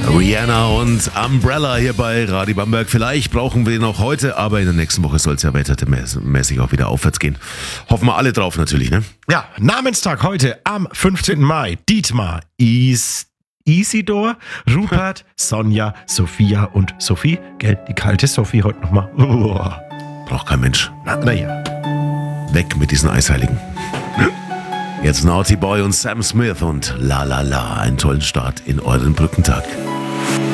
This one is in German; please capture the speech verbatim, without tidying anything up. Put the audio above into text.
Rihanna und Umbrella hier bei Radio Bamberg. Vielleicht brauchen wir ihn noch heute, aber in der nächsten Woche soll es ja wettermäßig auch wieder aufwärts gehen. Hoffen wir alle drauf natürlich, ne? Ja, Namenstag heute am fünfzehnten Mai. Dietmar, Is, Isidor, Rupert, Sonja, Sophia und Sophie. Gell, die kalte Sophie heute nochmal. Braucht kein Mensch. Na, na ja. Weg mit diesen Eisheiligen. Jetzt Naughty Boy und Sam Smith und La La La. Einen tollen Start in euren Brückentag.